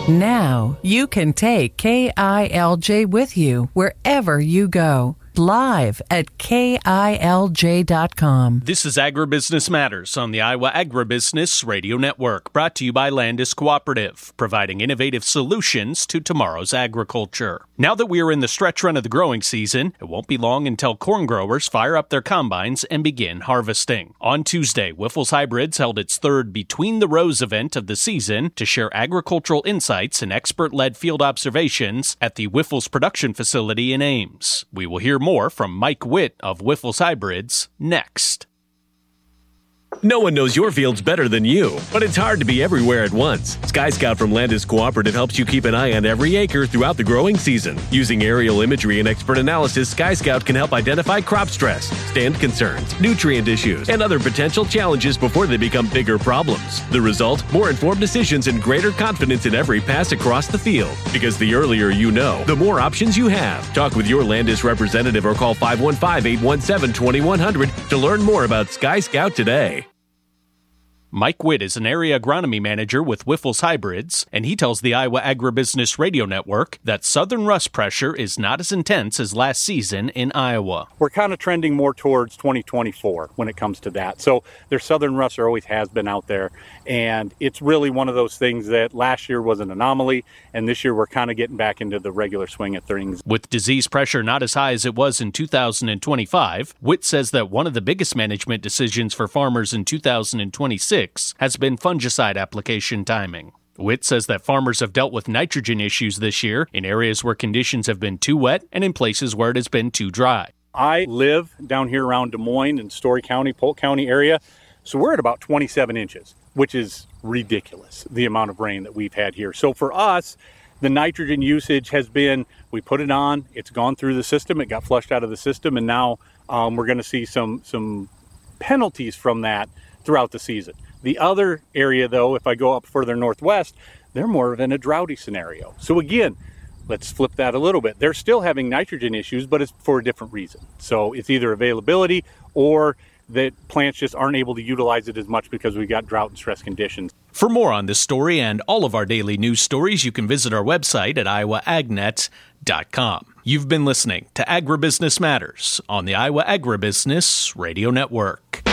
Now you can take KILJ with you wherever you go. Live at KILJ.com. This is Agribusiness Matters on the Iowa Agribusiness Radio Network, brought to you by Landis Cooperative, providing innovative solutions to tomorrow's agriculture. Now that we are in the stretch run of the growing season, it won't be long until corn growers fire up their combines and begin harvesting. On Tuesday, Wyffels Hybrids held its third Between the Rows event of the season to share agricultural insights and expert-led field observations at the Wyffels production facility in Ames. We will hear more from Mike Witt of Wyffels Hybrids next. No one knows your fields better than you, but it's hard to be everywhere at once. Sky Scout from Landis Cooperative helps you keep an eye on every acre throughout the growing season. Using aerial imagery and expert analysis, Sky Scout can help identify crop stress, stand concerns, nutrient issues, and other potential challenges before they become bigger problems. The result? More informed decisions and greater confidence in every pass across the field. Because the earlier you know, the more options you have. Talk with your Landis representative or call 515-817-2100 to learn more about Sky Scout today. Mike Witt is an area agronomy manager with Wyffels Hybrids, and he tells the Iowa Agribusiness Radio Network that southern rust pressure is not as intense as last season in Iowa. We're kind of trending more towards 2024 when it comes to that. So there's southern rust, there always has been out there, and it's really one of those things that last year was an anomaly, and this year we're kind of getting back into the regular swing of things. With disease pressure not as high as it was in 2025, Witt says that one of the biggest management decisions for farmers in 2026 has been fungicide application timing. Witt says that farmers have dealt with nitrogen issues this year in areas where conditions have been too wet and in places where it has been too dry. I live down here around Des Moines and Story County, Polk County area, so we're at about 27 inches, which is ridiculous, the amount of rain that we've had here. So for us, the nitrogen usage has been, we put it on, it's gone through the system, it got flushed out of the system, and now we're going to see some penalties from that throughout the season. The other area, though, if I go up further northwest, they're more of in a droughty scenario. So again, let's flip that a little bit. They're still having nitrogen issues, but it's for a different reason. So it's either availability or that plants just aren't able to utilize it as much because we've got drought and stress conditions. For more on this story and all of our daily news stories, you can visit our website at iowaagnet.com. You've been listening to Agribusiness Matters on the Iowa Agribusiness Radio Network.